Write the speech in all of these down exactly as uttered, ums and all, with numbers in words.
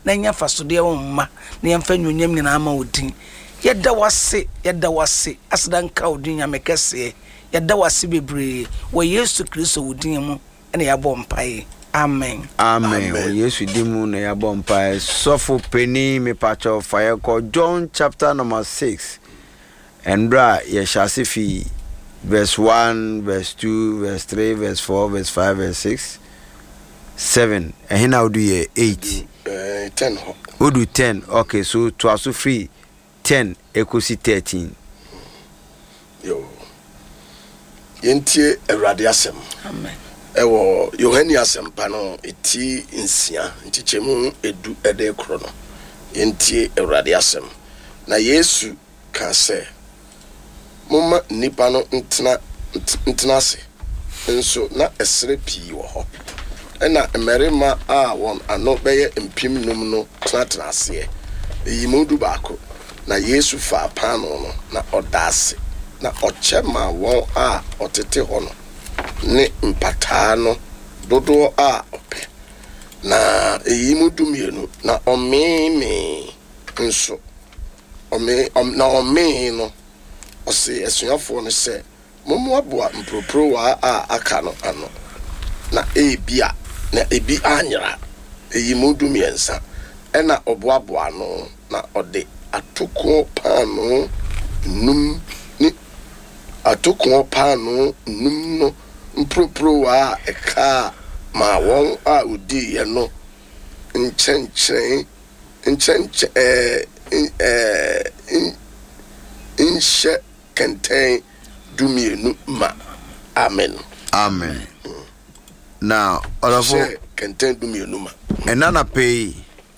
na nya fasode wo mma na yemfa nwunyam ni na ama odin yeda wase yeda wase asdan ka odin ya mekese yeda wase bebre wo Yesu Kristo odin mu ene ya bɔ mpae amen amen wo Yesu dimu na ya bɔ mpae sofo peni me pacho fire ko John chapter number six and bra ye shall see verse one, verse two, verse three, verse four, verse five, verse six, seven. And here now do ye eight. Uh, ten. Who do ten? Okay, so to also free ten, equals thirteen. Yo. Yentie Erade asem. Amen. Ewo Yohani asem pano eti insia ntichemu edu ede krono. Yentie Erade asem. Na Yesu kan say Mama nipa no ntena ntena se nso na esere pii wo ho ena emerema a won ano beye empim num no tena ase eyi modu baako na Yesu fa pano no na odase na ochema won a otete ho no ne mpata no dodo a ope na eyi modu mienu na omeme nso ome na ome no ose esuafo no se momo aboa mpropro wa a aka no ano na ebia na ebi anyra eyi modu miensa ena oboaboa no na ode atoko pano num ni atoko pano num no mpropro wa eka ma won a odi ye no nchenchen nchenchen eh eh inshe contain dumienu ma amen amen mm. Now olafo contain dumienu ma enana pay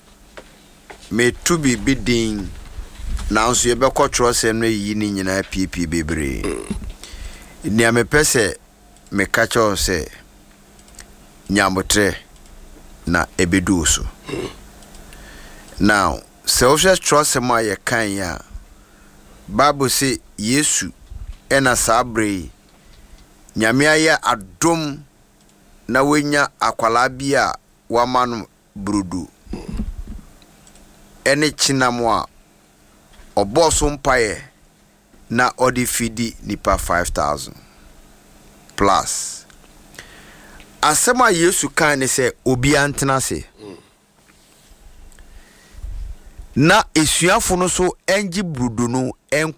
me to be bidding now so ye be kwotro sem no yi ni nyina pp bebre ni ame pese me kacho se nyamotre na ebedu so mm. Now self trust ma ye kan ya Bible say Yesu ena sabre nyame aye adom na wenya akwala bia wamanu brudu ene chinamo a oboso mpaye na odifidi nipa five thousand plus asema Yesu kan ne se obi antena se na esuafo no so enji brudu no